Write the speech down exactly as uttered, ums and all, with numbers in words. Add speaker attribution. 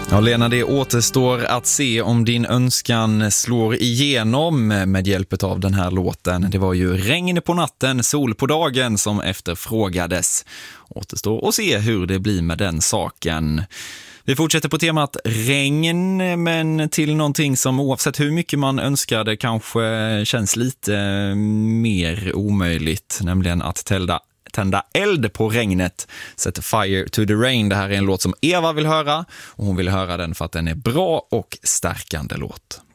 Speaker 1: Ja, Lena, det återstår att se om din önskan slår igenom med hjälp av den här låten. Det var ju regn på natten, sol på dagen som efterfrågades. Återstår att se hur det blir med den saken. Vi fortsätter på temat regn, men till någonting som oavsett hur mycket man önskar det kanske känns lite mer omöjligt, nämligen att tända tända eld på regnet. Set fire to the rain. Det här är en låt som Eva vill höra och hon vill höra den för att den är bra och stärkande låt.